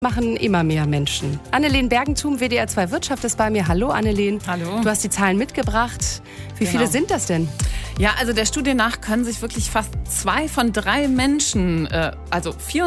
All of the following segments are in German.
Machen immer mehr Menschen. Annelien Bergentum, WDR 2 Wirtschaft ist bei mir. Hallo Annelien. Hallo. Du hast die Zahlen mitgebracht. Wie viele sind das denn? Ja, also der Studie nach können sich wirklich fast 2 von 3 Menschen, also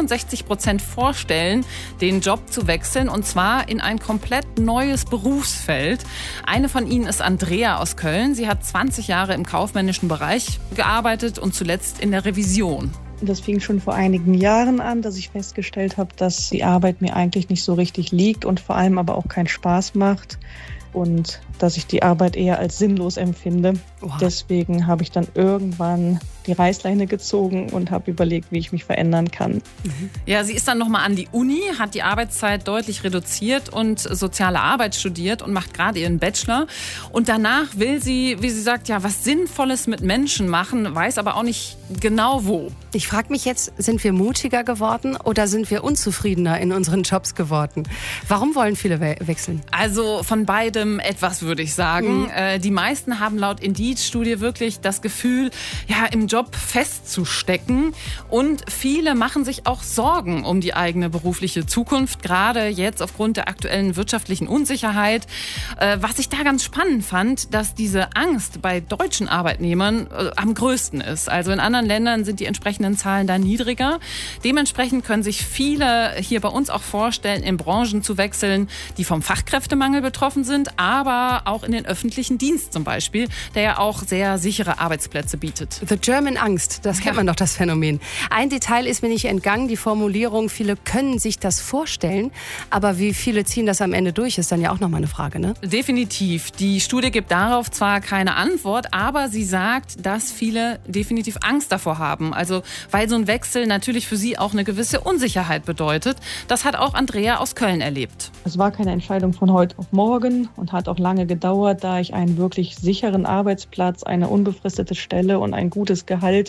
64% vorstellen, den Job zu wechseln, und zwar in ein komplett neues Berufsfeld. Eine von ihnen ist Andrea aus Köln. Sie hat 20 Jahre im kaufmännischen Bereich gearbeitet und zuletzt in der Revision. Das fing schon vor einigen Jahren an, dass ich festgestellt habe, dass die Arbeit mir eigentlich nicht so richtig liegt und vor allem aber auch keinen Spaß macht und dass ich die Arbeit eher als sinnlos empfinde. Oha. Deswegen habe ich dann irgendwann die Reißleine gezogen und habe überlegt, wie ich mich verändern kann. Ja, sie ist dann nochmal an die Uni, hat die Arbeitszeit deutlich reduziert und soziale Arbeit studiert und macht gerade ihren Bachelor. Und danach will sie, wie sie sagt, ja, was Sinnvolles mit Menschen machen, weiß aber auch nicht genau wo. Ich frage mich jetzt, sind wir mutiger geworden oder sind wir unzufriedener in unseren Jobs geworden? Warum wollen viele wechseln? Also von beidem etwas, würde ich sagen. Die meisten haben laut Indeed-Studie wirklich das Gefühl, ja, im Job festzustecken. Und viele machen sich auch Sorgen um die eigene berufliche Zukunft, gerade jetzt aufgrund der aktuellen wirtschaftlichen Unsicherheit. Was ich da ganz spannend fand, dass diese Angst bei deutschen Arbeitnehmern am größten ist. Also in anderen Ländern sind die entsprechenden Zahlen da niedriger. Dementsprechend können sich viele hier bei uns auch vorstellen, in Branchen zu wechseln, die vom Fachkräftemangel betroffen sind, aber auch in den öffentlichen Dienst zum Beispiel, der ja auch sehr sichere Arbeitsplätze bietet. The German Angst, das kennt man doch, das Phänomen. Ein Detail ist mir nicht entgangen, die Formulierung, viele können sich das vorstellen, aber wie viele ziehen das am Ende durch, ist dann ja auch nochmal eine Frage, ne? Definitiv. Die Studie gibt darauf zwar keine Antwort, aber sie sagt, dass viele definitiv Angst davor haben. Also weil so ein Wechsel natürlich für sie auch eine gewisse Unsicherheit bedeutet. Das hat auch Andrea aus Köln erlebt. Es war keine Entscheidung von heute auf morgen und hat auch lange gedauert, da ich einen wirklich sicheren Arbeitsplatz, eine unbefristete Stelle und ein gutes Gehalt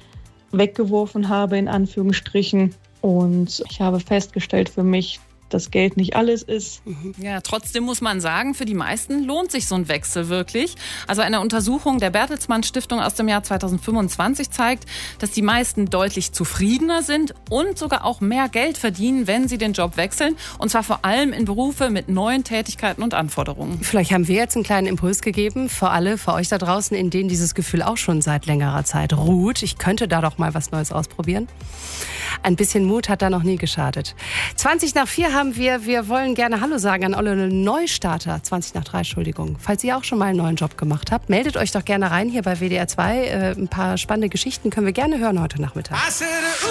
weggeworfen habe, in Anführungsstrichen. Und ich habe festgestellt für mich, dass Geld nicht alles ist. Ja, trotzdem muss man sagen, für die meisten lohnt sich so ein Wechsel wirklich. Also eine Untersuchung der Bertelsmann Stiftung aus dem Jahr 2025 zeigt, dass die meisten deutlich zufriedener sind und sogar auch mehr Geld verdienen, wenn sie den Job wechseln. Und zwar vor allem in Berufe mit neuen Tätigkeiten und Anforderungen. Vielleicht haben wir jetzt einen kleinen Impuls gegeben für alle, für euch da draußen, in denen dieses Gefühl auch schon seit längerer Zeit ruht. Ich könnte da doch mal was Neues ausprobieren. Ein bisschen Mut hat da noch nie geschadet. 20:04 haben wir wollen gerne Hallo sagen an alle Neustarter. 20:03, Entschuldigung. Falls ihr auch schon mal einen neuen Job gemacht habt, meldet euch doch gerne rein hier bei WDR 2. Ein paar spannende Geschichten können wir gerne hören heute Nachmittag.